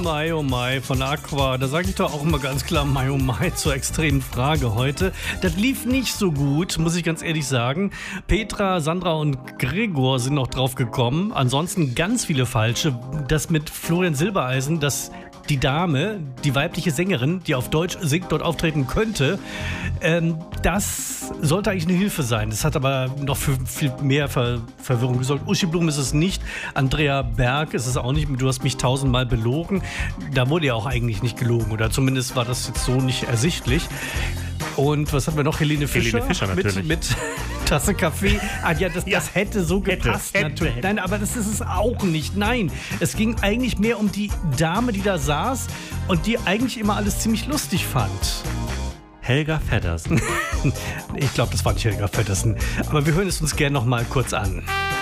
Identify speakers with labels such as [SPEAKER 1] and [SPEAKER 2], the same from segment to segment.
[SPEAKER 1] oh Mai von Aqua. Da sage ich doch auch immer ganz klar Mai, oh Mai zur extremen Frage heute. Das lief nicht so gut, muss ich ganz ehrlich sagen. Petra, Sandra und Gregor sind noch drauf gekommen. Ansonsten ganz viele falsche. Das mit Florian Silbereisen, dass die Dame, die weibliche Sängerin, die auf Deutsch singt, dort auftreten könnte, das sollte eigentlich eine Hilfe sein. Das hat aber noch für viel mehr Verwirrung gesorgt. Uschi Blum ist es nicht, Andrea Berg ist es auch nicht. Du hast mich 1000-mal belogen. Da wurde ja auch eigentlich nicht gelogen, oder zumindest war das jetzt so nicht ersichtlich. Und was hatten wir noch? Helene Fischer
[SPEAKER 2] natürlich.
[SPEAKER 1] Mit Tasse Kaffee. Ah ja, das hätte so gepasst natürlich.
[SPEAKER 2] Hätte.
[SPEAKER 1] Nein, aber das ist es auch nicht. Nein, es ging eigentlich mehr um die Dame, die da saß und die eigentlich immer alles ziemlich lustig fand.
[SPEAKER 2] Helga Feddersen.
[SPEAKER 1] Ich glaube, das war nicht Helga Feddersen. Aber wir hören es uns gerne noch mal kurz an.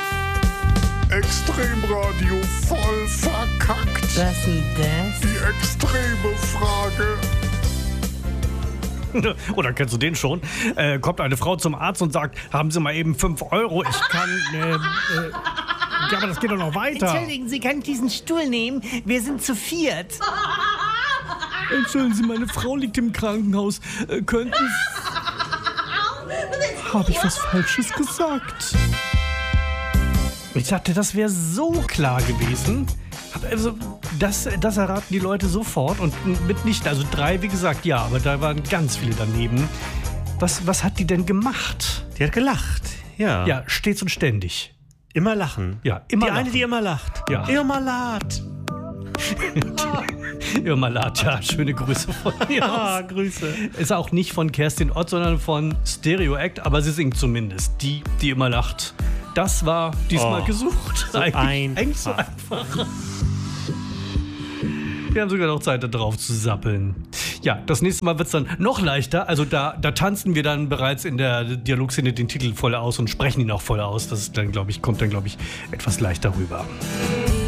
[SPEAKER 3] Extremradio voll verkackt.
[SPEAKER 4] Was denn das?
[SPEAKER 3] Die extreme Frage.
[SPEAKER 1] Oder kennst du den schon? Kommt eine Frau zum Arzt und sagt, haben Sie mal eben 5 Euro, ich kann... ja, aber das geht doch noch weiter.
[SPEAKER 4] Entschuldigen Sie, kann ich diesen Stuhl nehmen? Wir sind zu viert.
[SPEAKER 1] Entschuldigen Sie, meine Frau liegt im Krankenhaus. Könnten Sie... Habe ich was Falsches gesagt? Ich dachte, das wäre so klar gewesen. Also, das erraten die Leute sofort und mitnichten. Also 3, wie gesagt, ja, aber da waren ganz viele daneben. Was hat die denn gemacht?
[SPEAKER 2] Die hat gelacht, ja.
[SPEAKER 1] Ja, stets und ständig.
[SPEAKER 2] Immer lachen.
[SPEAKER 1] Ja, immer
[SPEAKER 2] die
[SPEAKER 1] lachen.
[SPEAKER 2] eine, die immer lacht.
[SPEAKER 1] Ja.
[SPEAKER 2] Irma Lath.
[SPEAKER 1] Irma Lath, ja, schöne Grüße von mir aus.
[SPEAKER 2] Grüße.
[SPEAKER 1] Ist auch nicht von Kerstin Ott, sondern von Stereo Act, aber sie singt zumindest. Die immer lacht. Das war diesmal gesucht.
[SPEAKER 2] So
[SPEAKER 1] Eigentlich so einfach. Wir haben sogar noch Zeit, da drauf zu sappeln. Ja, das nächste Mal wird es dann noch leichter. Also da tanzen wir dann bereits in der Dialogszene den Titel voll aus und sprechen ihn auch voll aus. Das ist dann, kommt dann, glaube ich, etwas leichter rüber.